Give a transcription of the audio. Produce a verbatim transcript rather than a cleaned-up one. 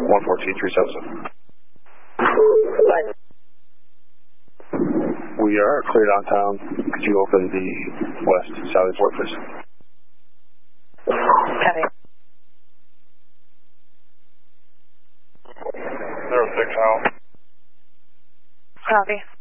one four two three seven seven. We are clear downtown. Could you open the west Sally port, please? Copy. Zero six out. Copy.